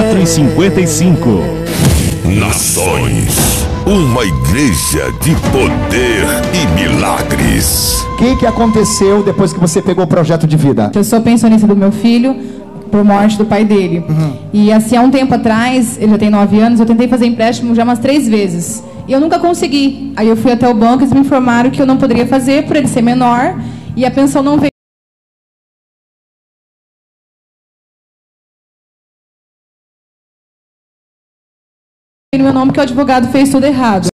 4h55. Nações, uma igreja de poder e milagres. O que aconteceu depois que você pegou o projeto de vida? Eu sou pensionista do meu filho por morte do pai dele. E assim, há um tempo atrás, ele já tem 9 anos, eu tentei fazer empréstimo já umas 3 vezes. E eu nunca consegui. Aí eu fui até o banco e eles me informaram que eu não poderia fazer por ele ser menor e a pensão não veio no meu nome, que o advogado fez tudo errado.